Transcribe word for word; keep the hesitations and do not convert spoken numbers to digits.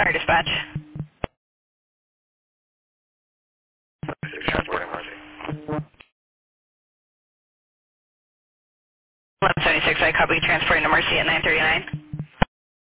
Sorry, dispatch. Transporting Mercy. eleven seventy-six, I copy transporting to Mercy at nine thirty-nine.